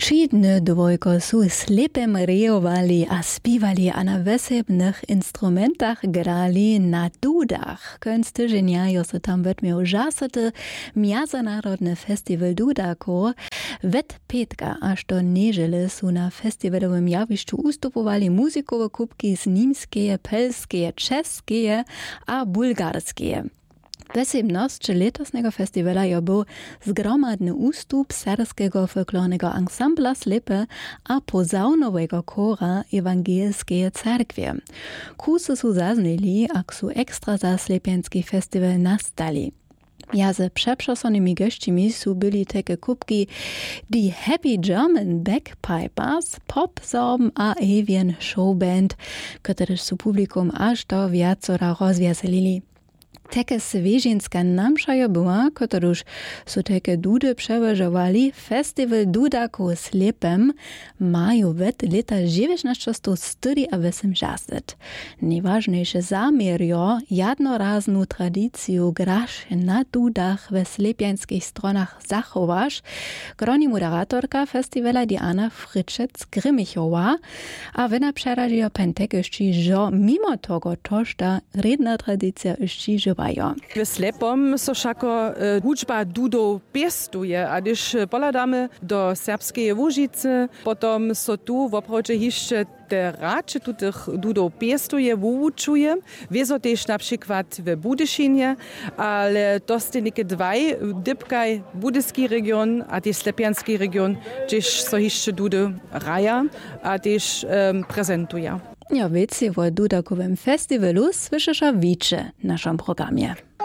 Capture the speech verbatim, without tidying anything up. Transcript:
Čidne dwojko su slepem rejowali a spiwali a na wesebnych instrumentach grali na dudach. Könst tydzienia jo se tam wetmiał żasety Międzynarodny Festiwal Dudako. Wet Petka aż do niedzieli su na festiwalowym jawiszczu ustupowali muzikowe kubki z nimskie, pelskie, czeskie a bulgarskie. Wesebność letosnego festiwala jo był zgromadny ustup serskiego folklornego ansambla Slepe a pozaunowego kora Ewangelskiej Cerkwie. Kusy su zaznili, ak su ekstra za slepianski festiwal nastali. Ja ze przeprzosonymi gościmi su byli takie kubki die Happy German Bagpipers, Popsorben a Avian Showband, których su publikum aż do wiacora rozwieselili. Takie svežinska namšajo była, któruż su takie dudy przeważowali, festiwal Dudako Slepem mają wet lata dziewiętnaście osiemdziesiąt. Najważniejszy zamiar jo jednorazną tradycję grasz na dudach we slepianskich stronach zachowasz, groni moderatorka festiwala Diana Fryczec-Grymichowa, a wena przeradziła pentekości, że mimo tego toż ta redna tradycja jeszcze żywa. W Slepom so všako e, hudžba dudo pestuje, a když poladamy do serbskiej Łužice, potom so tu w obchodzie jeszcze te racze tu tych dudo pestuje, wuczuje. Wieso też na przykład w Budyszynie, ale to jest tylko dwaj, dybkaj budyski region, a też slepianski region, gdzieś so jeszcze dudo raja, a też um, prezentuje. Ja, wiecie, o Dudakowym festiwalu słyszysz wicze w naszym programie.